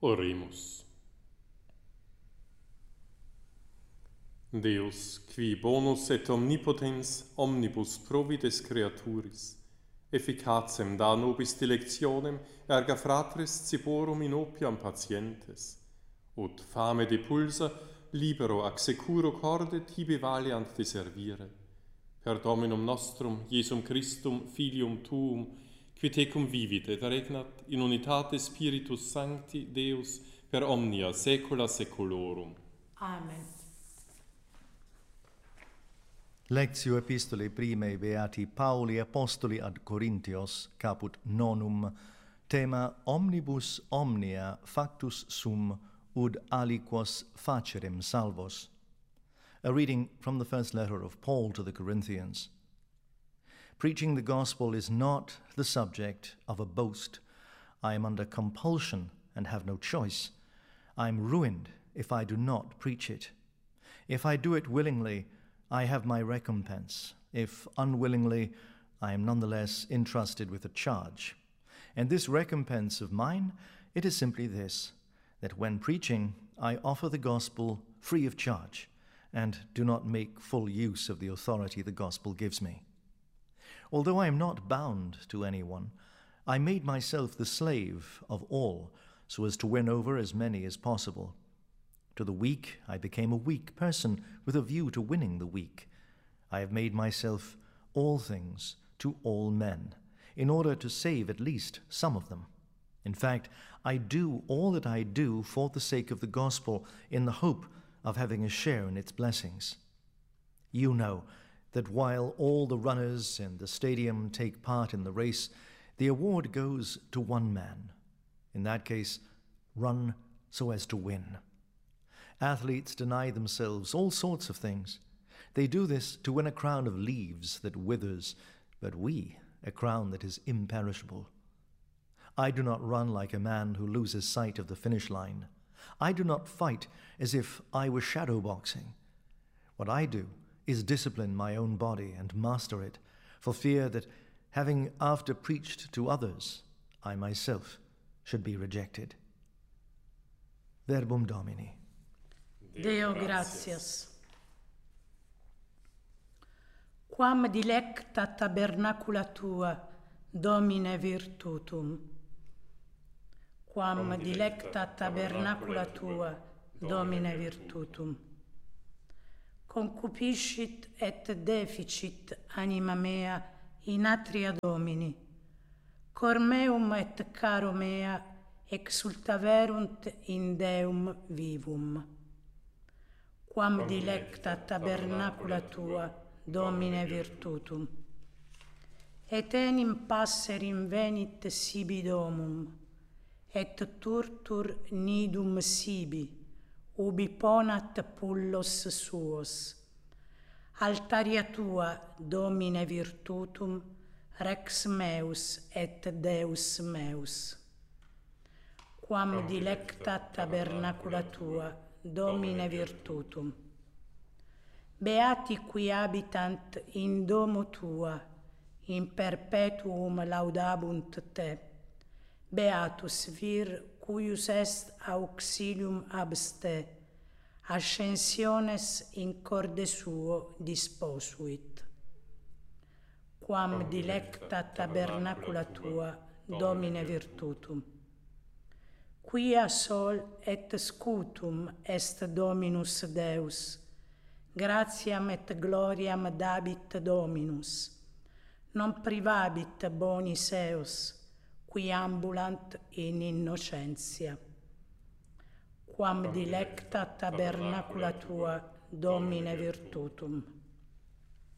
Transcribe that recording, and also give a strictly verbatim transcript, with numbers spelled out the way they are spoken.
Oremus. Deus, qui bonus et omnipotens omnibus provides creaturis, efficacem da nobis dilectionem erga fratres ciborum in opiam patientes, ut fame depulsa libero ac securo corde tibi valiant de servire, per Dominum nostrum, Iesum Christum, Filium Tuum, qui tecum vivit et regnat in unitate Spiritus Sancti Deus per omnia saecula saeculorum. Amen. Lectio Epistolae Primae Beati Pauli Apostoli ad Corinthios, caput nonum, tema omnibus omnia factus sum ud aliquos facerem salvos. A reading from the first letter of Paul to the Corinthians. Preaching the gospel is not the subject of a boast. I am under compulsion and have no choice. I am ruined if I do not preach it. If I do it willingly, I have my recompense. If unwillingly, I am nonetheless entrusted with a charge. And this recompense of mine, it is simply this, that when preaching, I offer the gospel free of charge, and do not make full use of the authority the gospel gives me. Although I am not bound to anyone, I made myself the slave of all, so as to win over as many as possible. To the weak, I became a weak person with a view to winning the weak. I have made myself all things to all men, in order to save at least some of them. In fact, I do all that I do for the sake of the gospel, in the hope of having a share in its blessings. You know that while all the runners in the stadium take part in the race, the award goes to one man. In that case, run so as to win. Athletes deny themselves all sorts of things. They do this to win a crown of leaves that withers, but we, a crown that is imperishable. I do not run like a man who loses sight of the finish line. I do not fight as if I were shadow boxing. What I do is discipline my own body and master it, for fear that, having after preached to others, I myself should be rejected. Verbum Domini. Deo gratias. Quam dilecta tabernacula tua, Domine virtutum. Quam dilecta tabernacula tua, Domine virtutum. Concupiscit et deficit anima mea in atria Domini. Cor meum et caro mea exultaverunt in Deum vivum. Quam dilecta tabernacula tua, Domine virtutum. Et enim passerim venit sibi domum, et turtur nidum sibi, ubi ponat pullos suos. Altaria tua, Domine virtutum, rex meus et Deus meus. Quam dilecta tabernacula tua, Domine virtutum. Beati qui habitant in domo tua, in perpetuum laudabunt te. Beatus vir cuius est auxilium abste, ascensiones in corde suo disposuit. Quam dilecta tabernacula tua, Domine virtutum. Quia sol et scutum est Dominus Deus, gratiam et gloriam dabit Dominus, non privabit bonis eos, qui ambulant in innocentia. Quam dilecta tabernacula tua, Domine virtutum.